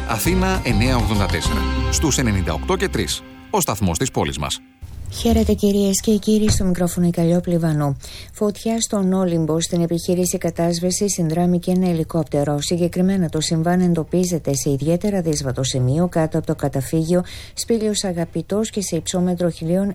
Αθήνα 984. Στους 98 και 3. Ο σταθμός της πόλης μας. Χαίρετε κυρίες και κύριοι, στο μικρόφωνο η Καλλιόπη Βανού. Φωτιά στον Όλυμπο, στην επιχείρηση κατάσβεση συνδράμει και ένα ελικόπτερο. Συγκεκριμένα το συμβάν εντοπίζεται σε ιδιαίτερα δύσβατο σημείο κάτω από το καταφύγιο Σπήλιος Αγαπητός και σε υψόμετρο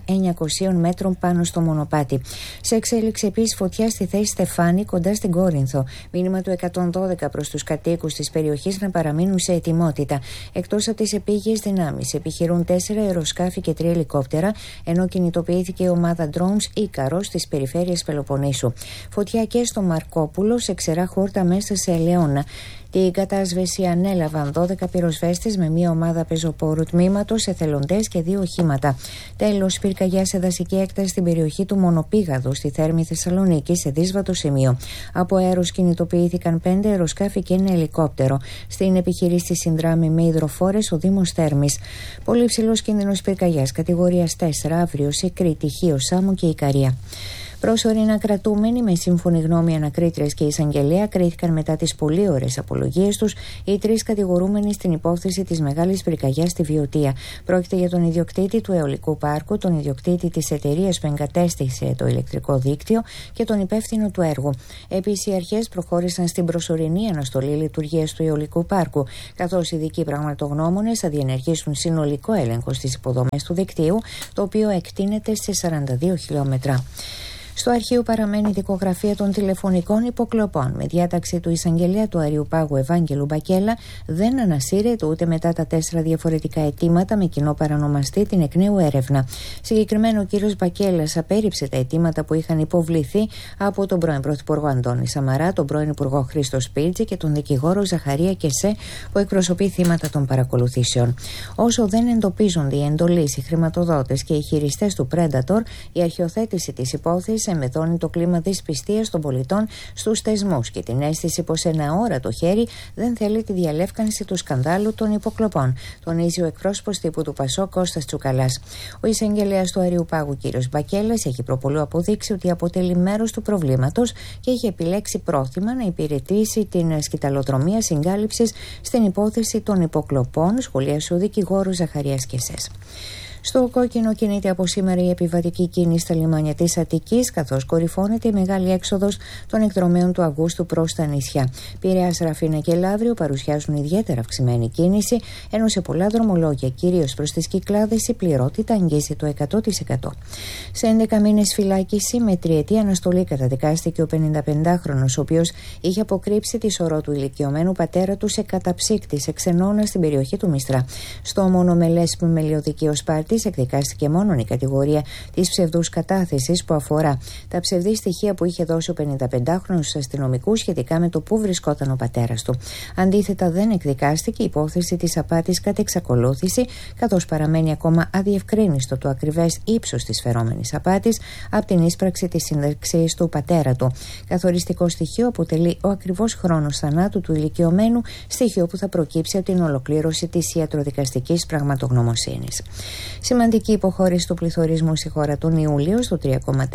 1900 μέτρων πάνω στο μονοπάτι. Σε εξέλιξη επίσης φωτιά στη θέση Στεφάνη κοντά στην Κόρινθο. Μήνυμα του 112 προς τους κατοίκους της περιοχής να παραμείνουν σε ετοιμότητα. Εκτός από τις επίγειες δυνάμεις επιχειρούν 4 αεροσκάφη και 3 ελικόπτερα, ενώ κινητοποιήθηκε η ομάδα drones Ίκαρος της περιφέρειας Πελοποννήσου. Φωτιά και στο Μαρκόπουλο, σε ξερά χόρτα μέσα σε Ελαιώνα. Την κατάσβεση ανέλαβαν 12 πυροσβέστες με μία ομάδα πεζοπόρου τμήματος, εθελοντές και 2 οχήματα. Τέλος, πυρκαγιά σε δασική έκταση στην περιοχή του Μονοπήγαδου, στη Θέρμη Θεσσαλονίκη, σε δύσβατο σημείο. Από αέρος κινητοποιήθηκαν 5 αεροσκάφη και ένα ελικόπτερο. Στην επιχειρήση τη συνδράμει με υδροφόρες ο Δήμος Θέρμης. Πολύ υψηλός κίνδυνος πυρκαγιάς κατηγορίας 4 αύριο σε Κρήτη, Χίο, Σάμο και Ικαρία. Προσωρινά κρατούμενοι με σύμφωνη γνώμη ανακρίτριας και εισαγγελέα κρίθηκαν μετά τις πολύ ωραίες απολογίες τους οι 3 κατηγορούμενοι στην υπόθεση της μεγάλης πυρκαγιάς στη Βιωτία. Πρόκειται για τον ιδιοκτήτη του αιωλικού πάρκου, τον ιδιοκτήτη της εταιρείας που εγκατέστησε το ηλεκτρικό δίκτυο και τον υπεύθυνο του έργου. Επίσης, οι αρχές προχώρησαν στην προσωρινή αναστολή λειτουργίας του αιωλικού πάρκου, καθώς οι ειδικοί πραγματογνώμονες θα διενεργήσουν συνολικό έλεγχο στις υποδομές του δικτύου, το οποίο εκτείνεται σε 42 χιλιόμετρα. Στο αρχείο παραμένει η δικογραφία των τηλεφωνικών υποκλοπών. Με διάταξη του εισαγγελέα του Αριού Πάγου Ευάγγελου Μπακέλα, δεν ανασύρεται ούτε μετά τα 4 διαφορετικά αιτήματα με κοινό παρανομαστή την εκ νέου έρευνα. Συγκεκριμένα, ο κύριος Μπακέλας απέρριψε τα αιτήματα που είχαν υποβληθεί από τον πρώην Πρωθυπουργό Αντώνη Σαμαρά, τον πρώην Υπουργό Χρήστο Σπίρτζη και τον δικηγόρο Ζαχαρία Κεσέ, που εκπροσωπεί θύματα των παρακολουθήσεων. Όσο δεν εντοπίζονται οι εντολείς, οι χρηματοδότες και οι χειριστές του Predator, η αρχιοθέτηση της υπόθεσης εμβεδώνει το κλίμα δυσπιστίας των πολιτών στους θεσμούς και την αίσθηση πως ένα αόρατο χέρι δεν θέλει τη διαλεύκανση του σκανδάλου των υποκλοπών, τονίζει ο εκπρόσωπος τύπου του ΠΑΣΟ Κώστας Τσουκαλάς. Ο εισαγγελέας του Αριού Πάγου κ. Μπακέλας έχει προπολού αποδείξει ότι αποτελεί μέρος του προβλήματος και έχει επιλέξει πρόθυμα να υπηρετήσει την σκυταλοδρομία συγκάλυψης στην υπόθεση των υποκλοπών, σχολίασε ο δικηγόρος Ζαχαρίας Κεσές. Στο κόκκινο κινείται από σήμερα η επιβατική κίνηση στα λιμάνια της Αττικής, καθώς κορυφώνεται η μεγάλη έξοδος των εκδρομέων του Αυγούστου προς τα νησιά. Πειραιάς, Ραφίνα και Λαύριο παρουσιάζουν ιδιαίτερα αυξημένη κίνηση, ενώ σε πολλά δρομολόγια, κυρίως προς τις Κυκλάδες, η πληρότητα αγγίζει το 100%. Σε 11 μήνες φυλάκιση με 3ετή αναστολή καταδικάστηκε ο 55χρονος, ο οποίος είχε αποκρύψει τη σωρό του ηλικιωμένου πατέρα του σε καταψύκτη σε ξενώνα στην περιοχή του Μιστρά. Στο μονομελές μελιωδικείο Σπάρτη εκδικάστηκε μόνο η κατηγορία της ψευδούς κατάθεσης που αφορά τα ψευδή στοιχεία που είχε δώσει ο 55χρονος στους αστυνομικούς σχετικά με το πού βρισκόταν ο πατέρας του. Αντίθετα, δεν εκδικάστηκε η υπόθεση της απάτης κατ' εξακολούθηση, καθώς παραμένει ακόμα αδιευκρίνιστο το ακριβές ύψος της φερόμενης απάτης από την ίσπραξη της σύνταξης του πατέρα του. Καθοριστικό στοιχείο αποτελεί ο ακριβώς χρόνος θανάτου του ηλικιωμένου, στοιχείο που θα προκύψει από την ολοκλήρωση της ιατροδικαστικής πραγματογνωμοσύνης. Σημαντική υποχώρηση του πληθωρισμού στη χώρα τον Ιούλιο στο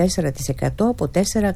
3,4% από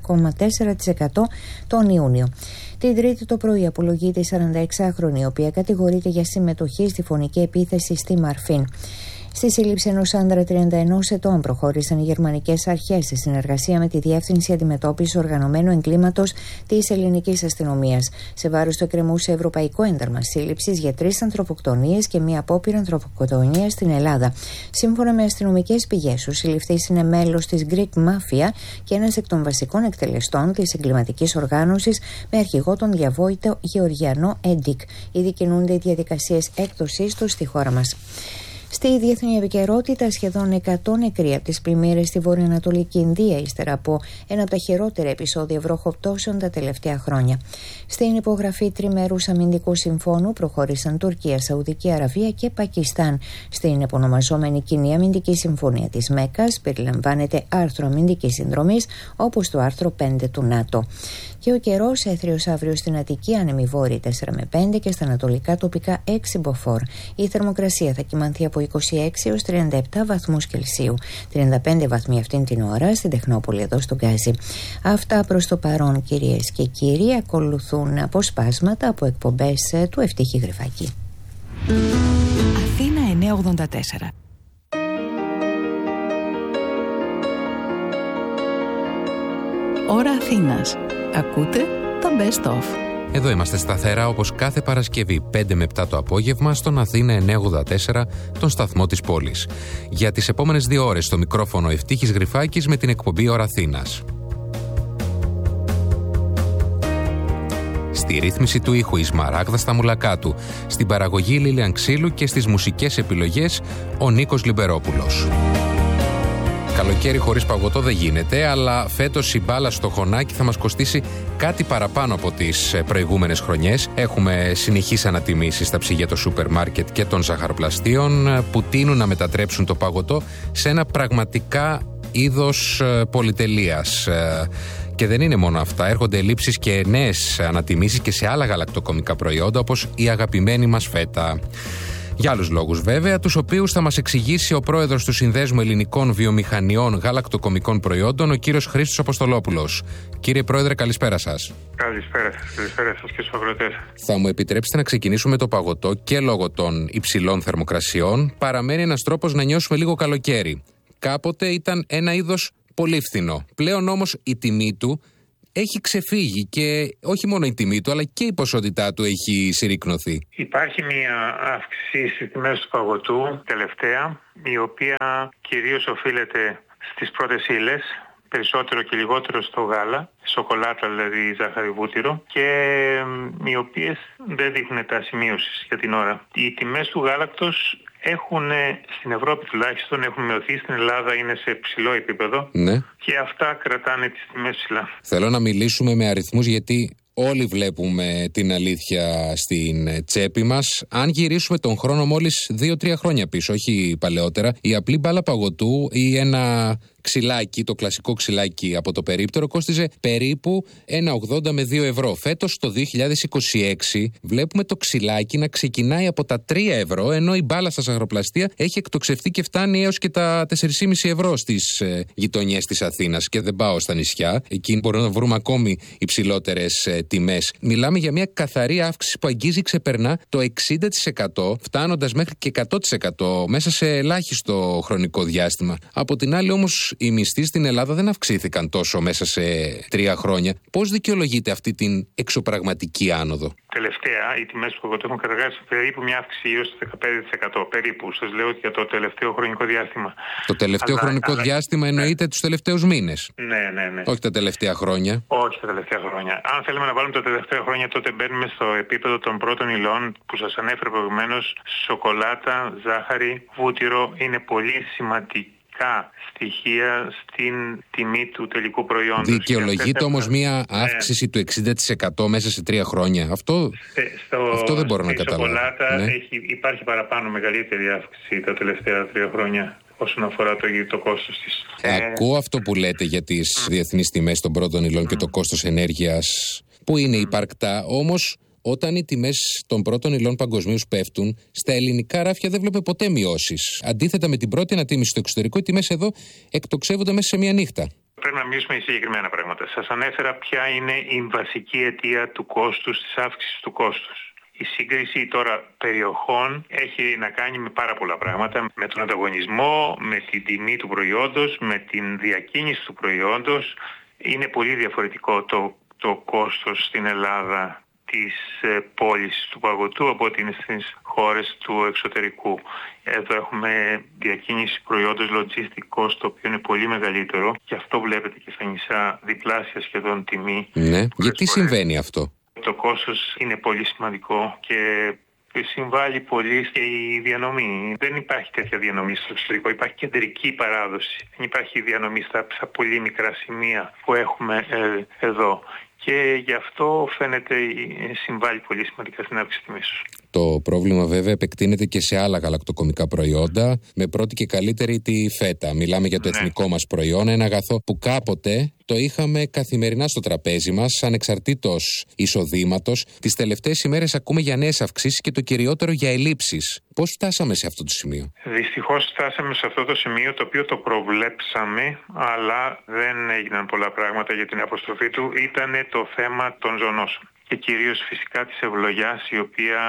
4,4% τον Ιούνιο. Την Τρίτη το πρωί απολογείται η 46χρονη, η οποία κατηγορείται για συμμετοχή στη φωνική επίθεση στη Μαρφίν. Στη σύλληψη ενός άντρα 31 ετών προχώρησαν οι γερμανικές αρχές σε συνεργασία με τη Διεύθυνση Αντιμετώπισης Οργανωμένου Εγκλήματος της Ελληνικής Αστυνομίας. Σε βάρος του εκκρεμούσε ευρωπαϊκό ένταλμα σύλληψης για 3 ανθρωποκτονίες και μία απόπειρα ανθρωποκτονίας στην Ελλάδα. Σύμφωνα με αστυνομικές πηγές, ο συλληφθής είναι μέλος της Greek Mafia και ένας εκ των βασικών εκτελεστών της εγκληματικής οργάνωσης με αρχηγό τον διαβόητο Γεωργιανό Έντικ. Ήδη κινούνται οι διαδικασίες έκδοσής του στη χώρα μας. Στη διεθνή επικαιρότητα, σχεδόν 100 νεκροί από τις πλημμύρες στη βορειοανατολική Ινδία, ύστερα από ένα από τα χειρότερα επεισόδια βροχοπτώσεων τα τελευταία χρόνια. Στην υπογραφή τριμερούς αμυντικού συμφώνου προχώρησαν Τουρκία, Σαουδική Αραβία και Πακιστάν. Στην επωνομαζόμενη κοινή αμυντική συμφωνία της Μέκκας περιλαμβάνεται άρθρο αμυντικής συνδρομής, όπως το άρθρο 5 του ΝΑΤΟ. Και ο καιρός έθριος αύριο στην Αττική, άνεμη βόρειοι 4 με 5 και στα ανατολικά τοπικά 6 μποφόρ. Η θερμοκρασία θα κυμανθεί από 26 έως 37 βαθμούς Κελσίου. 35 βαθμοί αυτήν την ώρα στην Τεχνόπολη εδώ στον Γκάζι. Αυτά προς το παρόν, κυρίες και κύριοι. Ακολουθούν αποσπάσματα από εκπομπές του Ευτύχη Γρυφάκη. Αθήνα 984. Ώρα Αθήνας. Ακούτε τα Best of. Εδώ είμαστε σταθερά όπως κάθε Παρασκευή 5 με 7 το απόγευμα στον Αθήνα 984, τον σταθμό της πόλης. Για τις επόμενες 2 ώρες στο μικρόφωνο Ευτύχης Γρυφάκης με την εκπομπή Ώρα Αθήνας. Στη ρύθμιση του ήχου η Σμαράγδα Σταμουλακάτου, στην παραγωγή Λίλιαν Ξύλου και στις μουσικές επιλογές ο Νίκος Λιμπερόπουλος. Καλοκαίρι χωρίς παγωτό δεν γίνεται, αλλά φέτος η μπάλα στο χωνάκι θα μας κοστίσει κάτι παραπάνω από τις προηγούμενες χρονιές. Έχουμε συνεχείς ανατιμήσεις στα ψυγεία των σούπερ μάρκετ και των ζαχαροπλαστείων που τείνουν να μετατρέψουν το παγωτό σε ένα πραγματικά είδος πολυτελείας. Και δεν είναι μόνο αυτά, έρχονται ελλείψεις και νέες ανατιμήσεις και σε άλλα γαλακτοκομικά προϊόντα όπως η αγαπημένη μας φέτα. Για άλλους λόγους βέβαια, τους οποίους θα μας εξηγήσει ο πρόεδρος του Συνδέσμου Ελληνικών Βιομηχανιών Γαλακτοκομικών Προϊόντων, ο κύριος Χρήστος Αποστολόπουλος. Κύριε Πρόεδρε, καλησπέρα σας. Καλησπέρα σας και στους αγροτές. Θα μου επιτρέψετε να ξεκινήσουμε το παγωτό και λόγω των υψηλών θερμοκρασιών. Παραμένει ένας τρόπος να νιώσουμε λίγο καλοκαίρι. Κάποτε ήταν ένα είδος πολύ φθηνό. Πλέον όμως η τιμή του έχει ξεφύγει και όχι μόνο η τιμή του, αλλά και η ποσότητά του έχει συρρικνωθεί. Υπάρχει μια αύξηση στις τιμές του παγωτού τελευταία, η οποία κυρίως οφείλεται στις πρώτες ύλες, περισσότερο και λιγότερο στο γάλα, σοκολάτα δηλαδή, ζάχαρη, βούτυρο, και οι οποίες δεν δείχνουν τάση μείωσης για την ώρα. Οι τιμές του γάλακτος στην Ευρώπη τουλάχιστον έχουν μειωθεί, στην Ελλάδα είναι σε ψηλό επίπεδο, ναι, και αυτά κρατάνε τις τιμές ψηλά. Θέλω να μιλήσουμε με αριθμούς γιατί όλοι βλέπουμε την αλήθεια στην τσέπη μας. Αν γυρίσουμε τον χρόνο μόλις 2-3 χρόνια πίσω, όχι παλαιότερα, η απλή μπάλα παγωτού ή ένα ξυλάκι, το κλασικό ξυλάκι από το περίπτερο, κόστιζε περίπου 1,80 με 2 ευρώ. Φέτος το 2026 βλέπουμε το ξυλάκι να ξεκινάει από τα 3 ευρώ, ενώ η μπάλα στα ζαχαροπλαστεία έχει εκτοξευτεί και φτάνει έως και τα 4,5 ευρώ στις γειτονιές της Αθήνας. Και δεν πάω στα νησιά, εκεί μπορούμε να βρούμε ακόμη υψηλότερες τιμές. Μιλάμε για μια καθαρή αύξηση που αγγίζει, ξεπερνά το 60%, φτάνοντας μέχρι και 100% μέσα σε ελάχιστο χρονικό διάστημα. Από την άλλη όμως, οι μισθοί στην Ελλάδα δεν αυξήθηκαν τόσο μέσα σε 3 χρόνια. Πώς δικαιολογείται αυτή την εξωπραγματική άνοδο? Τελευταία, οι τιμές του παγωτού έχουν καταγράψει περίπου μια αύξηση γύρω στο 15%. Περίπου, σας λέω, για το τελευταίο χρονικό διάστημα. Το τελευταίο χρονικό διάστημα εννοείται τους τελευταίους μήνες? Ναι. Όχι τα τελευταία χρόνια. Όχι τα τελευταία χρόνια. Αν θέλουμε να βάλουμε τα τελευταία χρόνια, τότε μπαίνουμε στο επίπεδο των πρώτων υλών που σας ανέφερε προηγουμένως. Σοκολάτα, ζάχαρη, βούτυρο είναι πολύ σημαντική στοιχεία στην τιμή του τελικού προϊόντος. Δικαιολογείται όμως μια αύξηση του 60% μέσα σε 3 χρόνια. Αυτό δεν μπορώ να καταλάβω. Στη σοκολάτα υπάρχει παραπάνω μεγαλύτερη αύξηση τα τελευταία 3 χρόνια όσον αφορά το κόστος της. Ακούω αυτό που λέτε για τις διεθνείς τιμές των πρώτων υλών και το κόστος ενέργειας που είναι υπαρκτά, όμως όταν οι τιμές των πρώτων υλών παγκοσμίως πέφτουν, στα ελληνικά ράφια δεν βλέπω ποτέ μειώσεις. Αντίθετα με την πρώτη ανατίμηση στο εξωτερικό, οι τιμές εδώ εκτοξεύονται μέσα σε μία νύχτα. Πρέπει να μιλήσουμε για συγκεκριμένα πράγματα. Σας ανέφερα ποια είναι η βασική αιτία του κόστους, της αύξησης του κόστους. Η σύγκριση τώρα περιοχών έχει να κάνει με πάρα πολλά πράγματα. Με τον ανταγωνισμό, με την τιμή του προϊόντος, με την διακίνηση του προϊόντος. Είναι πολύ διαφορετικό το κόστος στην Ελλάδα της πώλησης του παγωτού από ότι είναι στις χώρες του εξωτερικού. Εδώ έχουμε διακίνηση προϊόντος logistic cost, το οποίο είναι πολύ μεγαλύτερο, και αυτό βλέπετε και στα νησιά, διπλάσια σχεδόν τιμή. Ναι, γιατί συμβαίνει αυτό? Το κόστος είναι πολύ σημαντικό και συμβάλλει πολύ και η διανομή. Δεν υπάρχει τέτοια διανομή στο εξωτερικό. Υπάρχει κεντρική παράδοση. Δεν υπάρχει διανομή στα πολύ μικρά σημεία που έχουμε εδώ. Και γι' αυτό φαίνεται συμβάλλει πολύ σημαντικά στην αύξηση τιμής. Το πρόβλημα βέβαια επεκτείνεται και σε άλλα γαλακτοκομικά προϊόντα, με πρώτη και καλύτερη τη φέτα. Μιλάμε για το εθνικό μας προϊόν, ένα αγαθό που κάποτε το είχαμε καθημερινά στο τραπέζι μας, ανεξαρτήτως εισοδήματος. Τις τελευταίες ημέρες ακούμε για νέες αυξήσεις και το κυριότερο για ελλείψεις. Πώς φτάσαμε σε αυτό το σημείο? Δυστυχώς φτάσαμε σε αυτό το σημείο, το οποίο το προβλέψαμε, αλλά δεν έγιναν πολλά πράγματα για την αποστροφή του. Ήταν το θέμα των ζωνώσεων και κυρίως φυσικά της ευλογιάς, η οποία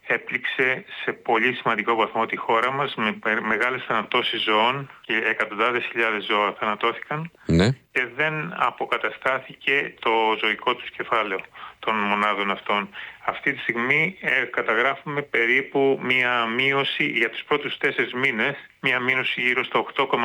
έπληξε σε πολύ σημαντικό βαθμό τη χώρα μας με μεγάλες θανατώσεις ζώων και εκατοντάδες χιλιάδες ζώα θανατώθηκαν και δεν αποκαταστάθηκε το ζωικό τους κεφάλαιο των μονάδων αυτών. Αυτή τη στιγμή καταγράφουμε περίπου μία μείωση για τους πρώτους 4 μήνες, μία μείωση γύρω στο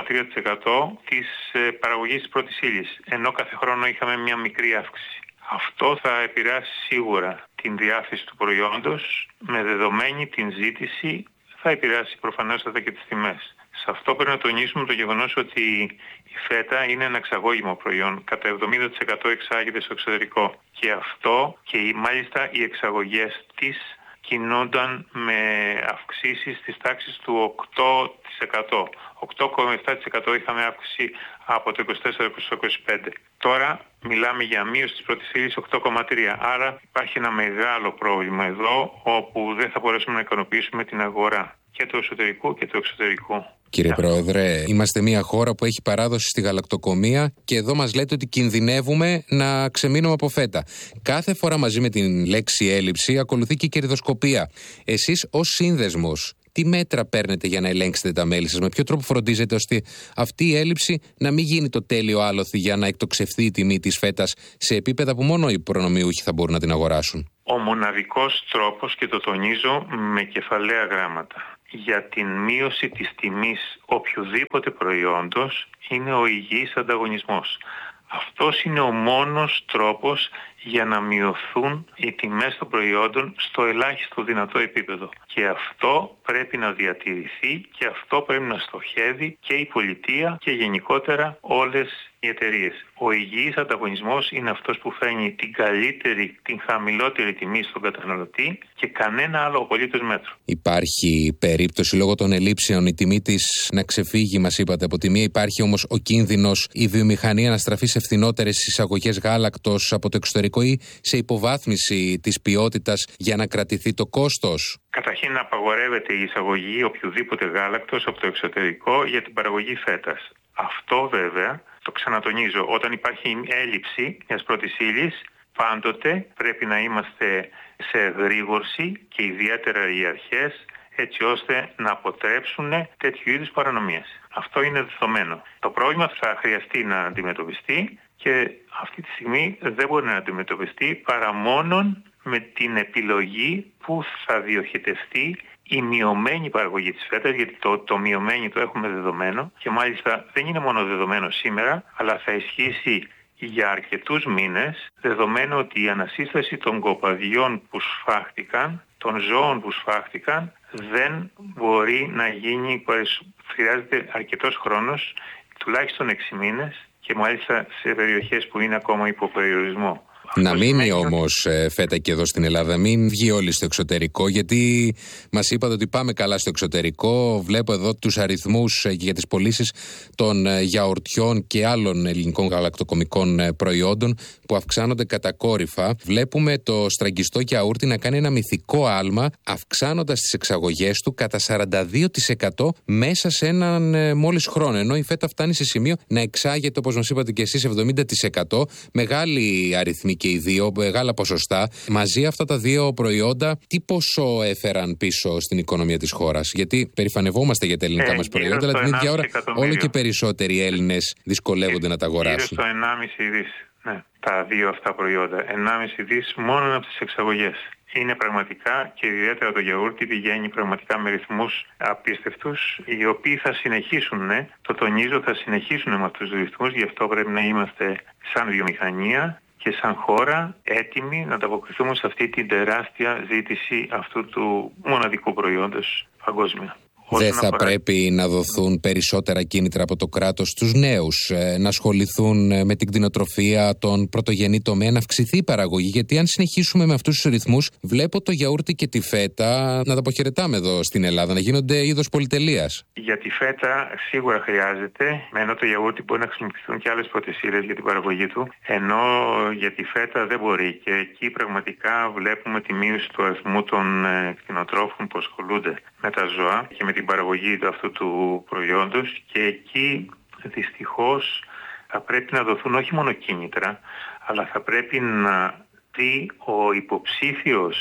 8,3% της παραγωγής της πρώτης ύλης, ενώ κάθε χρόνο είχαμε μία μικρή αύξηση. Αυτό θα επηρεάσει σίγουρα την διάθεση του προϊόντος, με δεδομένη την ζήτηση θα επηρεάσει προφανέστατα και τις τιμές. Σε αυτό πρέπει να τονίσουμε το γεγονός ότι η φέτα είναι ένα εξαγώγημο προϊόν, κατά 70% εξάγεται στο εξωτερικό και αυτό και μάλιστα οι εξαγωγές της κινούνταν με αυξήσεις της τάξης του 8%. 8,7% είχαμε αύξηση από το 24% στο 25%. Τώρα μιλάμε για μείωση της πρώτης ύλης 8,3%. Άρα υπάρχει ένα μεγάλο πρόβλημα εδώ, όπου δεν θα μπορέσουμε να ικανοποιήσουμε την αγορά και του εσωτερικού και του εξωτερικού. Κύριε Πρόεδρε, είμαστε μια χώρα που έχει παράδοση στη γαλακτοκομεία και εδώ μας λέτε ότι κινδυνεύουμε να ξεμείνουμε από φέτα. Κάθε φορά μαζί με την λέξη έλλειψη ακολουθεί και η κερδοσκοπία. Εσείς ως σύνδεσμος, τι μέτρα παίρνετε για να ελέγξετε τα μέλη σας, με ποιο τρόπο φροντίζετε ώστε αυτή η έλλειψη να μην γίνει το τέλειο άλοθη για να εκτοξευθεί η τιμή της φέτας σε επίπεδα που μόνο οι προνομιούχοι θα μπορούν να την αγοράσουν? Ο μοναδικός τρόπος, και το τονίζω με κεφαλαία γράμματα, για την μείωση της τιμής οποιοδήποτε προϊόντος είναι ο υγιής ανταγωνισμός. Αυτός είναι ο μόνος τρόπος για να μειωθούν οι τιμές των προϊόντων στο ελάχιστο δυνατό επίπεδο. Και αυτό πρέπει να διατηρηθεί και αυτό πρέπει να στοχεύει και η πολιτεία και γενικότερα όλες οι εταιρείες. Ο υγιής ανταγωνισμός είναι αυτός που φέρνει την καλύτερη, την χαμηλότερη τιμή στον καταναλωτή και κανένα άλλο απολύτως μέτρο. Υπάρχει περίπτωση λόγω των ελλείψεων η τιμή της να ξεφύγει, μας είπατε, από τη μία. Υπάρχει όμως ο κίνδυνος η βιομηχανία να στραφεί σε φθηνότερες εισαγωγές γάλακτος από το εξωτερικό ή σε υποβάθμιση της ποιότητας για να κρατηθεί το κόστος? Καταρχήν, απαγορεύεται η εισαγωγή οποιοδήποτε γάλακτος από το εξωτερικό για την παραγωγή φέτας. Αυτό βέβαια, το ξανατονίζω, όταν υπάρχει έλλειψη μιας πρώτης ύλης, πάντοτε πρέπει να είμαστε σε γρήγορση και ιδιαίτερα οι αρχές, έτσι ώστε να αποτρέψουν τέτοιου είδους παρανομίες. Αυτό είναι δεδομένο. Το πρόβλημα θα χρειαστεί να αντιμετωπιστεί και αυτή τη στιγμή δεν μπορεί να αντιμετωπιστεί παρά μόνον με την επιλογή που θα διοχετευτεί η μειωμένη παραγωγή της φέτας, γιατί το μειωμένο το έχουμε δεδομένο και μάλιστα δεν είναι μόνο δεδομένο σήμερα, αλλά θα ισχύσει για αρκετούς μήνες, δεδομένου ότι η ανασύσταση των κοπαδιών που σφάχτηκαν, των ζώων που σφάχτηκαν, δεν μπορεί να γίνει, χρειάζεται αρκετός χρόνος, τουλάχιστον 6 μήνες και μάλιστα σε περιοχές που είναι ακόμα υπό περιορισμό. Να μείνει όμως φέτα και εδώ στην Ελλάδα, μην βγει όλοι στο εξωτερικό, γιατί μας είπατε ότι πάμε καλά στο εξωτερικό. Βλέπω εδώ τους αριθμούς για τις πωλήσεις των γιαουρτιών και άλλων ελληνικών γαλακτοκομικών προϊόντων που αυξάνονται κατακόρυφα. Βλέπουμε το στραγγιστό γιαούρτι να κάνει ένα μυθικό άλμα, αυξάνοντας τις εξαγωγές του κατά 42% μέσα σε έναν μόλις χρόνο. Ενώ η φέτα φτάνει σε σημείο να εξάγεται, όπως μας είπατε και εσείς, 70%. Μεγάλη αριθμή και οι δύο, μεγάλα ποσοστά. Μαζί αυτά τα δύο προϊόντα, τι ποσό έφεραν πίσω στην οικονομία της χώρας? Γιατί περηφανευόμαστε για τα ελληνικά μας προϊόντα, αλλά την ίδια ώρα όλο και περισσότεροι Έλληνες δυσκολεύονται να τα αγοράσουν. Γύρω στο 1,5 δις. Ναι, τα δύο αυτά προϊόντα. 1,5 δις μόνο από τις εξαγωγές. Είναι πραγματικά, και ιδιαίτερα το γιαούρτι πηγαίνει πραγματικά με ρυθμούς απίστευτους, οι οποίοι θα συνεχίσουν, το τονίζω, θα συνεχίσουν με αυτούς τους ρυθμούς, γι' αυτό πρέπει να είμαστε σαν βιομηχανία και σαν χώρα έτοιμοι να ανταποκριθούμε σε αυτή την τεράστια ζήτηση αυτού του μοναδικού προϊόντος παγκόσμια. Δεν θα πρέπει να δοθούν περισσότερα κίνητρα από το κράτος στους νέους να ασχοληθούν με την κτηνοτροφία, τον πρωτογενή τομέα, να αυξηθεί η παραγωγή? Γιατί αν συνεχίσουμε με αυτούς τους ρυθμούς, βλέπω το γιαούρτι και τη φέτα να τα αποχαιρετάμε εδώ στην Ελλάδα, να γίνονται είδος πολυτελείας. Για τη φέτα σίγουρα χρειάζεται, ενώ το γιαούρτι μπορεί να χρησιμοποιηθούν και άλλες πρώτες ύλες για την παραγωγή του, ενώ για τη φέτα δεν μπορεί. Και εκεί πραγματικά βλέπουμε τη μείωση του αριθμού των κτηνοτρόφων που ασχολούνται με τα ζώα και με την παραγωγή αυτού του προϊόντος, και εκεί δυστυχώς θα πρέπει να δοθούν όχι μόνο κίνητρα, αλλά θα πρέπει να δει ο υποψήφιος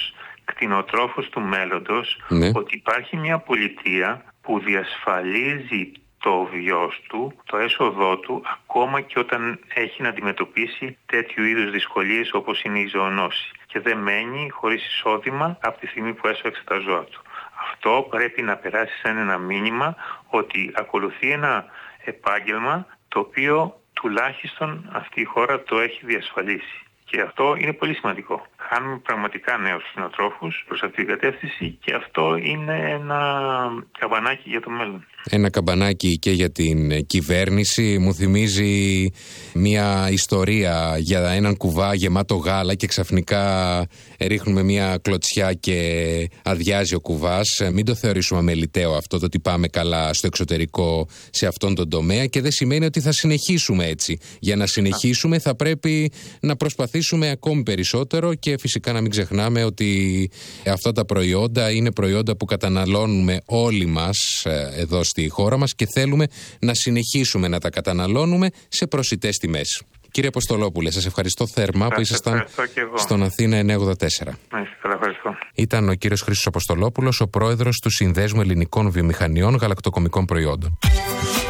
κτηνοτρόφους του μέλλοντος, ότι υπάρχει μια πολιτεία που διασφαλίζει το βιός του, το έσοδό του, ακόμα και όταν έχει να αντιμετωπίσει τέτοιου είδους δυσκολίες όπως είναι η ζωονόση. Και δεν μένει χωρίς εισόδημα από τη στιγμή που έσωξε τα ζώα του. Αυτό πρέπει να περάσει σαν ένα μήνυμα ότι ακολουθεί ένα επάγγελμα το οποίο τουλάχιστον αυτή η χώρα το έχει διασφαλίσει. Και αυτό είναι πολύ σημαντικό. Χάνουμε πραγματικά νέους κτηνοτρόφους προς αυτή την κατεύθυνση και αυτό είναι ένα καμπανάκι για το μέλλον. Ένα καμπανάκι και για την κυβέρνηση. Μου θυμίζει μια ιστορία για έναν κουβά γεμάτο γάλα και ξαφνικά ρίχνουμε μια κλωτσιά και αδειάζει ο κουβάς. Μην το θεωρήσουμε αμεληταίο αυτό το ότι πάμε καλά στο εξωτερικό σε αυτόν τον τομέα και δεν σημαίνει ότι θα συνεχίσουμε έτσι. Για να συνεχίσουμε θα πρέπει να προσπαθήσουμε ακόμη περισσότερο και φυσικά να μην ξεχνάμε ότι αυτά τα προϊόντα είναι προϊόντα που καταναλώνουμε όλοι μας εδώ στη χώρα μας και θέλουμε να συνεχίσουμε να τα καταναλώνουμε σε προσιτές τιμές. Κύριε Αποστολόπουλε, σας ευχαριστώ θερμά που ήσασταν στον Αθήνα 984. Ήταν ο κύριος Χρήστος Αποστολόπουλος, ο πρόεδρος του Συνδέσμου Ελληνικών Βιομηχανιών Γαλακτοκομικών Προϊόντων.